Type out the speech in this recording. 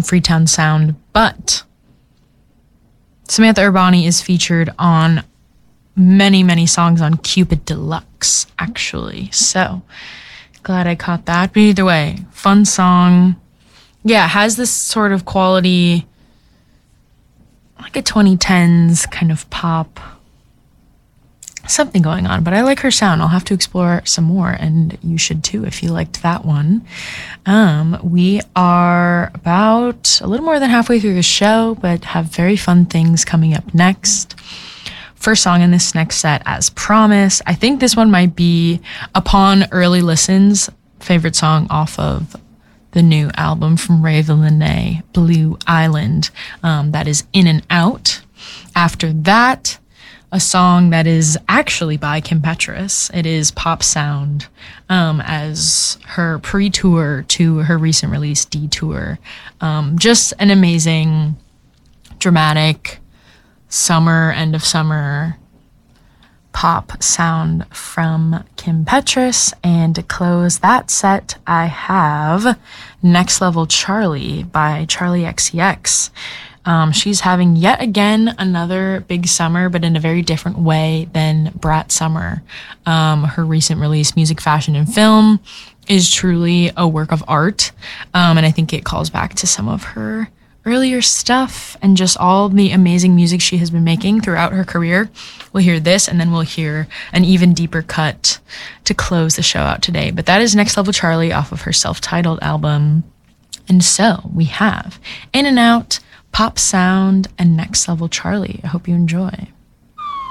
Freetown Sound, but Samantha Urbani is featured on many, many songs on Cupid Deluxe, actually. So glad I caught that. But either way, fun song. Yeah, it has this sort of quality, like a 2010s kind of pop, something going on. But I like her sound. I'll have to explore some more, and you should too if you liked that one. We are about a little more than halfway through the show, but have very fun things coming up next. First song in this next set, as promised. I think this one might be, upon early listens, favorite song off of the new album from Raven Lenae, Blue Island. That is In and Out. After that, a song that is actually by Kim Petras. It is Pop Sound, as her pre-tour to her recent release, Detour. Just an amazing, dramatic, end of summer pop sound from Kim Petras. And to close that set, I have Next Level Charlie by Charlie XCX. She's having yet again another big summer, but in a very different way than Brat Summer. Her recent release, Music, Fashion, and Film, is truly a work of art. And I think it calls back to some of her earlier stuff and just all the amazing music she has been making throughout her career. We'll hear this, and then we'll hear an even deeper cut to close the show out today. But that is Next Level Charlie off of her self-titled album. And so we have In and Out, Pop Sound, and Next Level Charlie. I hope you enjoy.